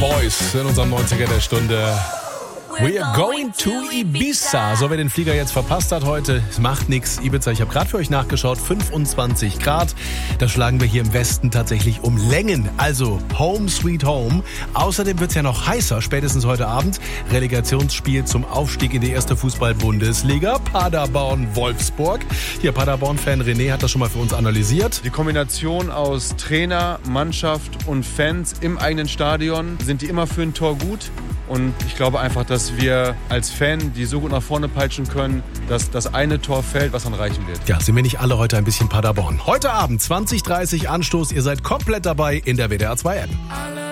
Boys in unserem 90er der Stunde. We are going to Ibiza. So, wer den Flieger jetzt verpasst hat heute, macht nichts. Ibiza, ich habe gerade für euch nachgeschaut, 25 Grad. Da schlagen wir hier im Westen tatsächlich um Längen. Also Home Sweet Home. Außerdem wird's ja noch heißer, spätestens heute Abend. Relegationsspiel zum Aufstieg in die erste Fußball-Bundesliga. Paderborn-Wolfsburg. Hier, Paderborn-Fan René hat das schon mal für uns analysiert. Die Kombination aus Trainer, Mannschaft und Fans im eigenen Stadion, sind die immer für ein Tor gut. Und ich glaube einfach, dass wir als Fan die so gut nach vorne peitschen können, dass das eine Tor fällt, was dann reichen wird. Ja, sind wir nicht alle heute ein bisschen Paderborn? Heute Abend 20:30 Anstoß. Ihr seid komplett dabei in der WDR 2 App.